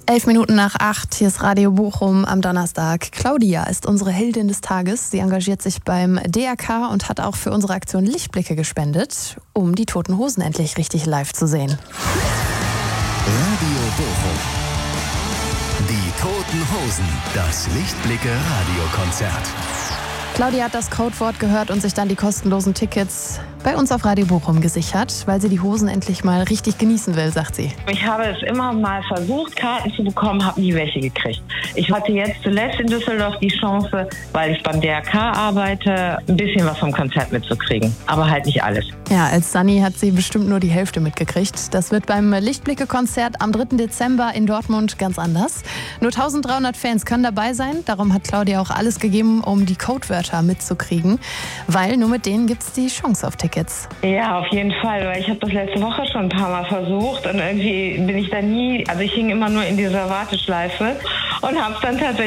7:11, hier ist Radio Bochum am Donnerstag. Claudia ist unsere Heldin des Tages. Sie engagiert sich beim DRK und hat auch für unsere Aktion Lichtblicke gespendet, um die Toten Hosen endlich richtig live zu sehen. Radio Bochum. Die Toten Hosen, das Lichtblicke-Radiokonzert. Claudia hat das Codewort gehört und sich dann die kostenlosen Tickets bei uns auf Radio Bochum gesichert, weil sie die Hosen endlich mal richtig genießen will, sagt sie. Ich habe es immer mal versucht, Karten zu bekommen, habe nie welche gekriegt. Ich hatte jetzt zuletzt in Düsseldorf die Chance, weil ich beim DRK arbeite, ein bisschen was vom Konzert mitzukriegen. Aber halt nicht alles. Ja, als Sunny hat sie bestimmt nur die Hälfte mitgekriegt. Das wird beim Lichtblicke-Konzert am 3. Dezember in Dortmund ganz anders. Nur 1300 Fans können dabei sein. Darum hat Claudia auch alles gegeben, um die Codewörter mitzukriegen. Weil nur mit denen gibt es die Chance auf Tickets. Ja, auf jeden Fall. Weil ich habe das letzte Woche schon ein paar Mal versucht. Und irgendwie bin ich da nie, also ich hing immer nur in dieser Warteschleife und habe es dann tatsächlich